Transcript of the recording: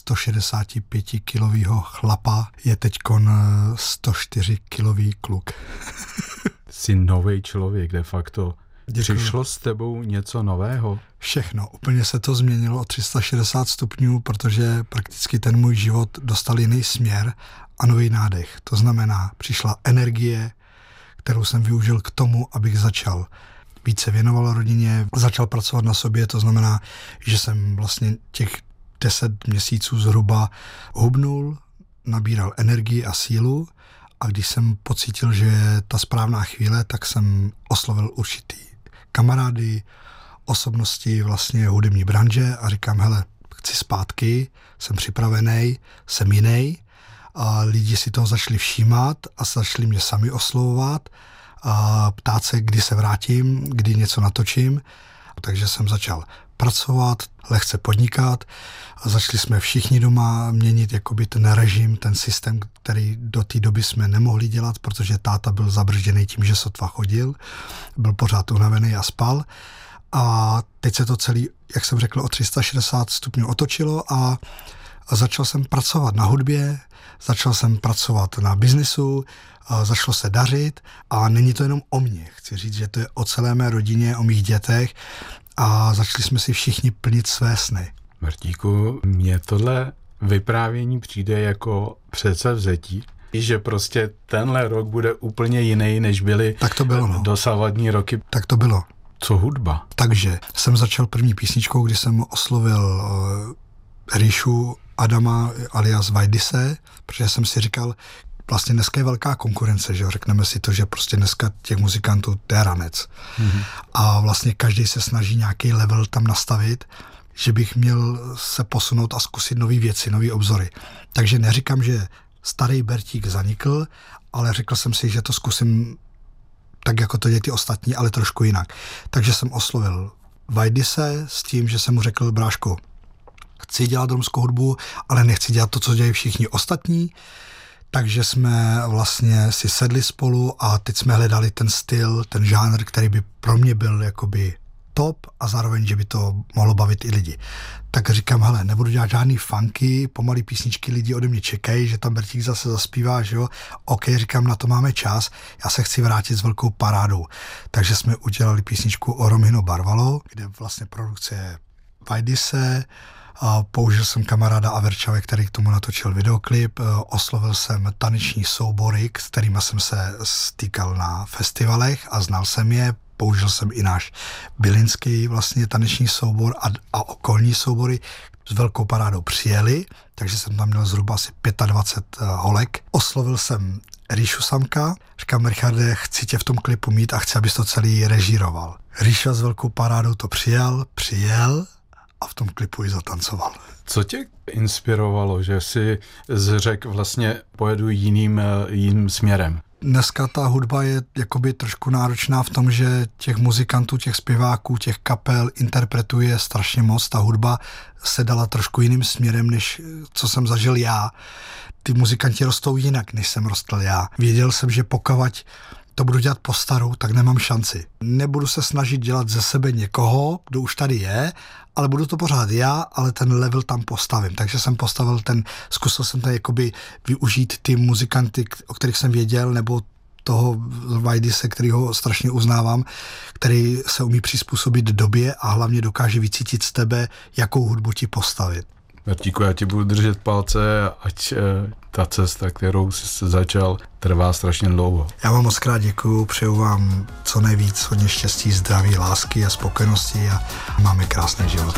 165-kilovýho chlapa je teďkon 104-kilový kluk. Jsi nový člověk de facto. Děkuju. Přišlo s tebou něco nového? Všechno. Úplně se to změnilo o 360 stupňů, protože prakticky ten můj život dostal jiný směr a nový nádech. To znamená, přišla energie, kterou jsem využil k tomu, abych začal více věnoval rodině, začal pracovat na sobě, to znamená, že jsem vlastně těch 10 měsíců zhruba hubnul, nabíral energii a sílu a když jsem pocítil, že je ta správná chvíle, tak jsem oslovil určitý kamarády, osobnosti vlastně hudební branže a říkám, hele, chci zpátky, jsem připravený, jsem jiný a lidi si toho začali všímat a začali mě sami oslovovat a ptát se, kdy se vrátím, kdy něco natočím. Takže jsem začal pracovat, lehce podnikat a začali jsme všichni doma měnit jakoby ten režim, ten systém, který do té doby jsme nemohli dělat, protože táta byl zabržděný tím, že sotva chodil, byl pořád unavený a spal. A teď se to celý, jak jsem řekl, o 360 stupňů otočilo a začal jsem pracovat na hudbě, začal jsem pracovat na biznisu, začalo se dařit a není to jenom o mně. Chci říct, že to je o celé mé rodině, o mých dětech a začali jsme si všichni plnit své sny. Martíku, mně tohle vyprávění přijde jako předsevzetí, že prostě tenhle rok bude úplně jiný, než byly tak to bylo, no. Dosavadní roky. Tak to bylo. Co hudba? Takže jsem začal první písničkou, kdy jsem oslovil Ríšu Adama alias Vajdise, protože jsem si říkal, vlastně dneska je velká konkurence, že jo? Řekneme si to, že prostě dneska těch muzikantů to je ranec. Mm-hmm. A vlastně každý se snaží nějaký level tam nastavit, že bych měl se posunout a zkusit nové věci, nové obzory. Takže neříkám, že starý Bertík zanikl, ale řekl jsem si, že to zkusím tak, jako to dělají ty ostatní, ale trošku jinak. Takže jsem oslovil Vajdise s tím, že jsem mu řekl, bráško, chci dělat romskou hudbu, ale nechci dělat to, co dělají všichni ostatní. Takže jsme vlastně si sedli spolu a teď jsme hledali ten styl, ten žánr, který by pro mě byl jakoby top a zároveň, že by to mohlo bavit i lidi. Tak říkám, hele, nebudu dělat žádný funky, pomalý písničky, lidi ode mě čekají, že tam Bertík zase zaspívá, že jo. OK, říkám, na to máme čas, já se chci vrátit s velkou parádou. Takže jsme udělali písničku o Romino Barvalo, kde vlastně produkce je Vajdise, a použil jsem kamaráda Averčave, který k tomu natočil videoklip, oslovil jsem taneční soubory, s kterými jsem se stýkal na festivalech a znal jsem je, použil jsem i náš bylinský vlastně taneční soubor a okolní soubory s velkou parádou přijeli, takže jsem tam měl zhruba asi 25 holek. Oslovil jsem Ríšu Samka, říkám, Richarde, chci tě v tom klipu mít a chci, abys to celý režíroval. Ríša s velkou parádou to přijel a v tom klipu i zatancoval. Co tě inspirovalo, že jsi řekl vlastně pojedu jiným směrem? Dneska ta hudba je jakoby trošku náročná v tom, že těch muzikantů, těch zpěváků, těch kapel interpretuje strašně moc. Ta hudba se dala trošku jiným směrem, než co jsem zažil já. Ty muzikanti rostou jinak, než jsem rostl já. Věděl jsem, že pokud to budu dělat po starou, tak nemám šanci. Nebudu se snažit dělat ze sebe někoho, kdo už tady je, ale budu to pořád já, ale ten level tam postavím. Takže jsem zkusil jsem tady jakoby využít ty muzikanty, o kterých jsem věděl, nebo toho Vajdise, kterýho strašně uznávám, který se umí přizpůsobit době a hlavně dokáže vycítit z tebe, jakou hudbu ti postavit. Martíku, já ti budu držet palce, ať ta cesta, kterou jsi začal, trvá strašně dlouho. Já vám moc krát děkuju, přeju vám co nejvíc, hodně štěstí, zdraví, lásky a spokojenosti a máme krásný život.